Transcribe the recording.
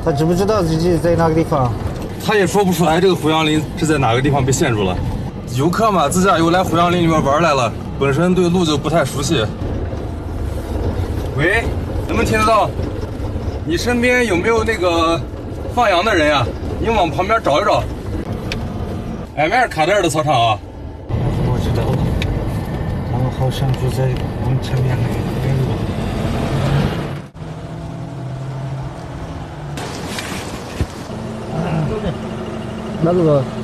他知不知道自己在哪个地方？ 他也说不出来这个胡杨林是在哪个地方被陷住了。游客嘛，自驾游来胡杨林里面玩来了，本身对路就不太熟悉。喂，能不能听得到？你身边有没有那个放羊的人呀？你往旁边找一找。俺们是卡德尔的操场啊。 我知道了，他们好像就在我们前面那边路。哪个？